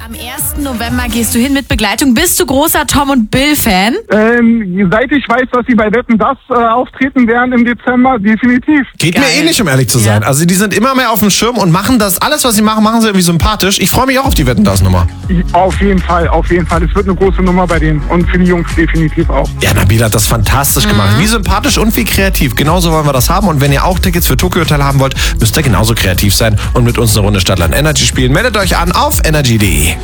Am 1. November gehst du hin mit Begleitung. Bist du großer Tom und Bill-Fan? Seit ich weiß, dass sie bei Wetten, dass auftreten werden im Dezember, definitiv. Geht Geil. mir ähnlich, um ehrlich zu sein. Ja. Also die sind immer mehr auf dem Schirm und machen das, alles was sie machen, machen sie irgendwie sympathisch. Ich freue mich auch auf die Wetten, das Nummer. Auf jeden Fall, auf jeden Fall. Es wird eine große Nummer bei denen und für die Jungs definitiv auch. Ja, Nabil hat das fantastisch gemacht. Wie sympathisch und wie kreativ. Genauso wollen wir das haben. Und wenn ihr auch Tickets für Tokyo Hotel haben wollt, müsst ihr genauso kreativ sein und mit uns eine Runde Stadtland Energy spielen. Meldet euch an auf energy.de.